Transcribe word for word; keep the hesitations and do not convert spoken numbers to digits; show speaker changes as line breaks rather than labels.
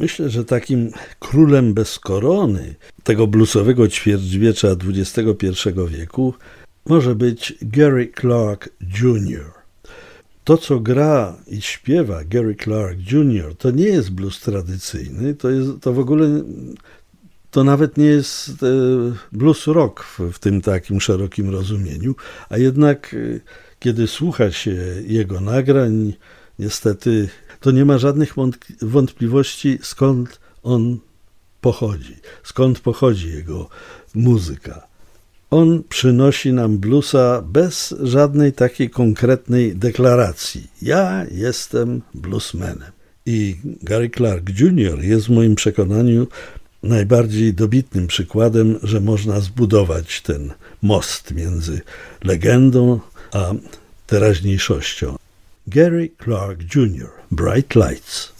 Myślę, że takim królem bez korony tego bluesowego ćwierćwiecza dwudziestego pierwszego wieku może być Gary Clark junior To, co gra i śpiewa Gary Clark junior, to nie jest blues tradycyjny, to, jest, to w ogóle, to nawet nie jest blues rock w, w tym takim szerokim rozumieniu, a jednak kiedy słucha się jego nagrań, niestety to nie ma żadnych wątpliwości, skąd on pochodzi, skąd pochodzi jego muzyka. On przynosi nam bluesa bez żadnej takiej konkretnej deklaracji. Ja jestem bluesmanem. I Gary Clark junior jest w moim przekonaniu najbardziej dobitnym przykładem, że można zbudować ten most między legendą a teraźniejszością. Gary Clark junior Bright Lights.